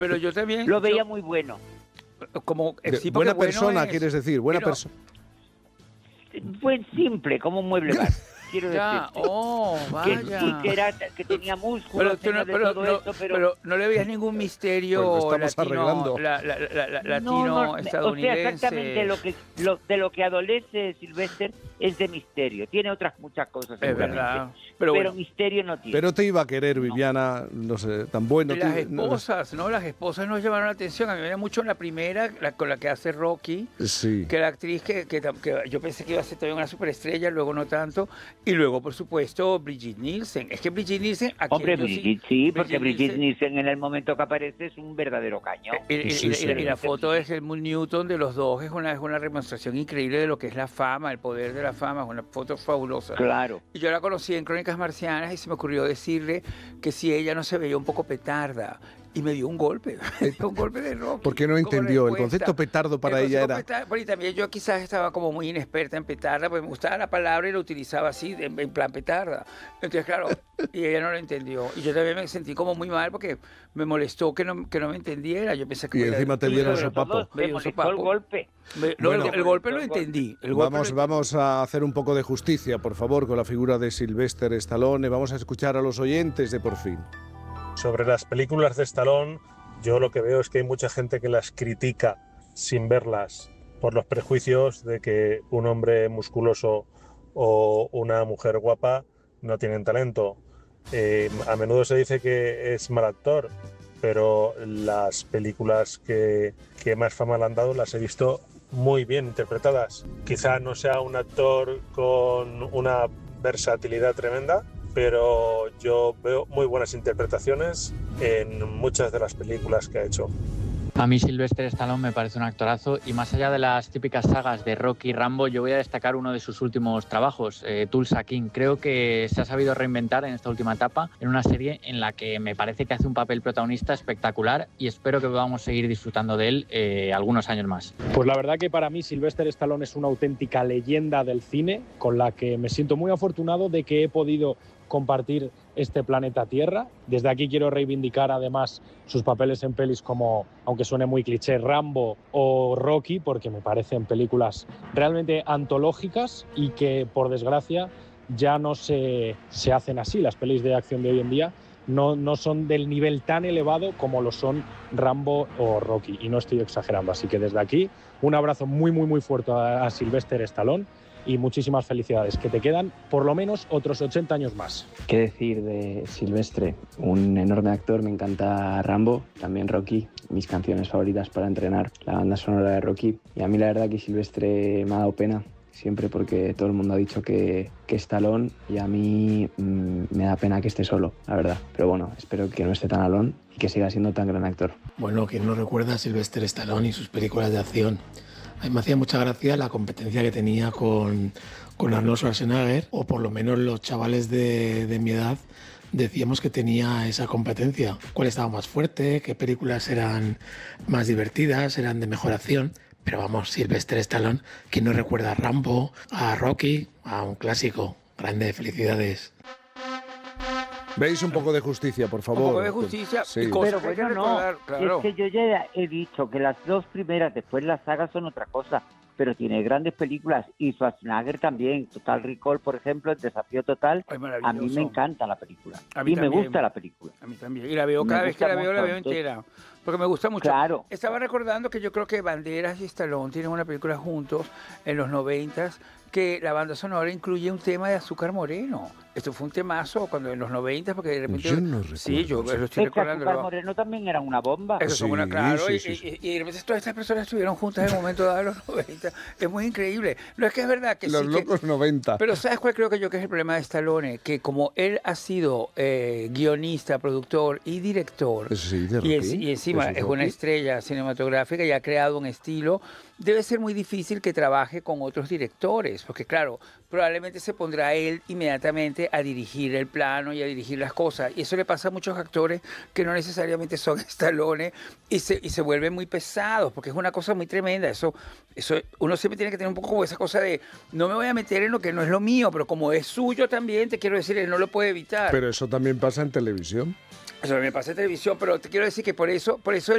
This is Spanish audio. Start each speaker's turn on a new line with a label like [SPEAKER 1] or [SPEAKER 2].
[SPEAKER 1] Pero yo también...
[SPEAKER 2] Lo veía muy bueno.
[SPEAKER 1] Como
[SPEAKER 3] buena persona, quieres decir, buena persona.
[SPEAKER 2] Buen simple, como un mueble bar. Quiero decir
[SPEAKER 1] vaya.
[SPEAKER 2] Que tenía músculos,
[SPEAKER 1] pero no le veías ningún misterio
[SPEAKER 3] pues
[SPEAKER 1] latino, latino, estadounidense.
[SPEAKER 2] O sea, exactamente de lo que adolece Sylvester es de misterio. Tiene otras muchas cosas, seguramente.
[SPEAKER 1] Es verdad.
[SPEAKER 2] Pero misterio no tiene.
[SPEAKER 3] Pero te iba a querer, Viviana, no sé, tan bueno.
[SPEAKER 1] Las esposas, ¿no? Las esposas nos llamaron la atención. A mí me veía mucho en la primera, con la que hace Rocky, que la actriz que yo pensé que iba a ser también una superestrella, luego no tanto. Y luego, por supuesto, Brigitte Nielsen. Es que Brigitte Nielsen...
[SPEAKER 2] Hombre, porque Brigitte Nielsen en el momento que aparece es un verdadero cañón.
[SPEAKER 1] Y la foto de Helmut Newton de los dos es una demostración increíble de lo que es la fama, el poder de la fama. Es una foto fabulosa.
[SPEAKER 2] Claro.
[SPEAKER 1] Y yo la conocí en Crónicas Marcianas y se me ocurrió decirle que si ella no se veía un poco petarda. Y me dio un golpe, un golpe de Rocky.
[SPEAKER 3] Porque no entendió, el concepto petardo para ella era...
[SPEAKER 1] Y también yo quizás estaba como muy inexperta en petarda, porque me gustaba la palabra y lo utilizaba así, en plan petarda. Entonces, claro, y ella no lo entendió. Y yo también me sentí como muy mal porque me molestó que no me entendiera. Yo pensé que...
[SPEAKER 3] Y encima te dieron sopapo.
[SPEAKER 2] El golpe.
[SPEAKER 1] El golpe lo entendí.
[SPEAKER 3] Vamos a hacer un poco de justicia, por favor, con la figura de Sylvester Stallone. Vamos a escuchar a los oyentes de Por Fin.
[SPEAKER 4] Sobre las películas de Stallone, yo lo que veo es que hay mucha gente que las critica sin verlas por los prejuicios de que un hombre musculoso o una mujer guapa no tienen talento. A menudo se dice que es mal actor, pero las películas que más fama le han dado las he visto muy bien interpretadas. Quizá no sea un actor con una versatilidad tremenda, pero yo veo muy buenas interpretaciones en muchas de las películas que ha hecho.
[SPEAKER 5] A mí Sylvester Stallone me parece un actorazo y más allá de las típicas sagas de Rocky y Rambo, yo voy a destacar uno de sus últimos trabajos, Tulsa King. Creo que se ha sabido reinventar en esta última etapa en una serie en la que me parece que hace un papel protagonista espectacular y espero que podamos seguir disfrutando de él algunos años más.
[SPEAKER 6] Pues la verdad que para mí Sylvester Stallone es una auténtica leyenda del cine con la que me siento muy afortunado de que he podido compartir este planeta Tierra. Desde aquí quiero reivindicar además sus papeles en pelis como, aunque suene muy cliché, Rambo o Rocky, porque me parecen películas realmente antológicas y que, por desgracia, ya no se hacen así. Las pelis de acción de hoy en día no son del nivel tan elevado como lo son Rambo o Rocky, y no estoy exagerando. Así que desde aquí, un abrazo muy, muy, muy fuerte a Sylvester Stallone y muchísimas felicidades, que te quedan por lo menos otros 80 años más.
[SPEAKER 7] ¿Qué decir de Sylvester? Un enorme actor, me encanta Rambo, también Rocky, mis canciones favoritas para entrenar, la banda sonora de Rocky. Y a mí la verdad que Sylvester me ha dado pena, siempre, porque todo el mundo ha dicho que es Stallone y a mí me da pena que esté solo, la verdad. Pero bueno, espero que no esté tan alón y que siga siendo tan gran actor.
[SPEAKER 8] Bueno, ¿quién no recuerda a Sylvester Stallone y sus películas de acción? A mí me hacía mucha gracia la competencia que tenía con Arnold Schwarzenegger, o por lo menos los chavales de mi edad decíamos que tenía esa competencia. ¿Cuál estaba más fuerte? ¿Qué películas eran más divertidas? ¿Eran de mejor acción? Pero vamos, Sylvester Stallone, ¿quién no recuerda a Rambo, a Rocky, a un clásico? Grande, felicidades.
[SPEAKER 3] ¿Veis un poco de justicia, por favor?
[SPEAKER 1] Un poco de justicia.
[SPEAKER 3] Sí.
[SPEAKER 2] Pero bueno, no. Claro. Es que yo ya he dicho que las dos primeras, después las sagas son otra cosa, pero tiene grandes películas, y Schwarzenegger también. Total Recall, por ejemplo, El Desafío Total. A mí me encanta la película. A mí me gusta la película.
[SPEAKER 1] A mí también. Y la veo cada vez que la veo entera. Porque me gusta mucho.
[SPEAKER 2] Claro.
[SPEAKER 1] Estaba recordando que yo creo que Banderas y Stallone tienen una película juntos en los 90s, que la banda sonora incluye un tema de Azúcar Moreno. Esto fue un temazo cuando en los 90, porque de repente...
[SPEAKER 3] Yo no recuerdo.
[SPEAKER 1] Sí, yo lo estoy recordando.
[SPEAKER 2] Azúcar Moreno también era una bomba.
[SPEAKER 1] Eso
[SPEAKER 3] sí,
[SPEAKER 1] son una, claro,
[SPEAKER 3] sí.
[SPEAKER 1] Y de repente todas estas personas estuvieron juntas en el momento dado de los 90. Es muy increíble. No, es que es verdad que
[SPEAKER 3] los
[SPEAKER 1] sí.
[SPEAKER 3] Los locos 90.
[SPEAKER 1] Pero ¿sabes cuál creo que yo que es el problema de Stallone? Que como él ha sido guionista, productor y director,
[SPEAKER 3] Sí,
[SPEAKER 1] y encima es una estrella cinematográfica y ha creado un estilo, debe ser muy difícil que trabaje con otros directores, porque claro, probablemente se pondrá él inmediatamente a dirigir el plano y a dirigir las cosas, y eso le pasa a muchos actores que no necesariamente son Stallone y se vuelven muy pesados, porque es una cosa muy tremenda. Eso uno siempre tiene que tener un poco como esa cosa de no me voy a meter en lo que no es lo mío, pero como es suyo también, te quiero decir, él no lo puede evitar.
[SPEAKER 3] Pero eso también pasa en televisión.
[SPEAKER 1] Eso me pasa en televisión, pero te quiero decir que por eso